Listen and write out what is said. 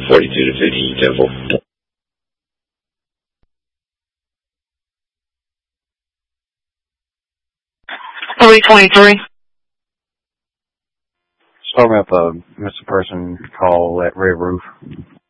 42 to 50, Temple. 323. Starting up a missing person call at Red Roof.